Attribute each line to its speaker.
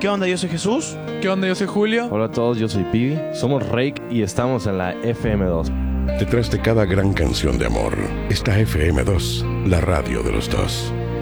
Speaker 1: ¿Qué onda? Yo soy Jesús.
Speaker 2: ¿Qué onda? Yo soy Julio.
Speaker 3: Hola a todos, yo soy Pibi. Somos Rake y estamos en la FM2.
Speaker 4: Detrás de cada gran canción de amor está FM2, la radio de los dos.